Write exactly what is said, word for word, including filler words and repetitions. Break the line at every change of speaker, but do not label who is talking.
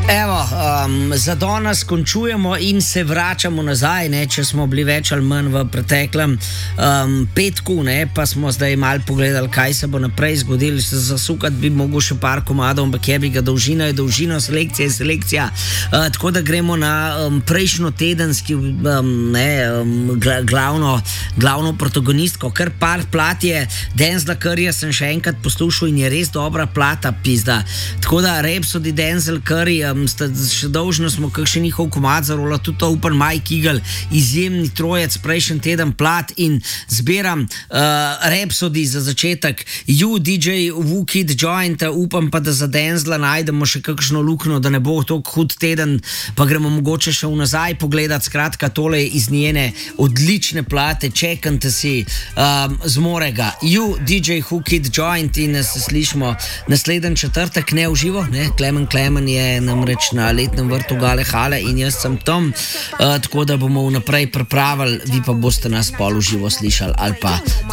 Evo, um, za danes končujemo in se vračamo nazaj, ne, če smo bili več ali manj v preteklem um, petku, ne, pa smo zdaj malo pogledali, kaj se bo naprej zgodilo. Zasukati bi mogel še par komadov, ampak je bi ga dolžina, je dolžina, selekcija je selekcija. Uh, tako da gremo na um, prejšnjo tedenski um, ne, um, glavno, glavno protagonistko, kar par plat je. Denzela Curryja sem še enkrat poslušal in je res dobra plata, pizda. Tako da Rhapsody, Denzel Curry, Sta, še dolžno smo kakšen njihov komad zarola, tudi to Open Mike Eagle, izjemni trojec, prejšnji teden plat in zberam uh, Rhapsody za začetek, You, D J Wookid Joint, upam pa, da za Denzela najdemo še kakšno lukno, da ne bo to hud teden, pa gremo mogoče še v nazaj pogledati. Skratka, tole je iz njene odlične plate, čekante si um, zmorega. You, D J Wookid Joint in se slišimo naslednji četrtek, ne v živo, ne, Klemen Klemen je nam reč na letnem vrtu Gale Hale in jaz sem tam, uh, tako da bomo vnaprej pripravili, vi pa boste nas pol v živo slišali ali pa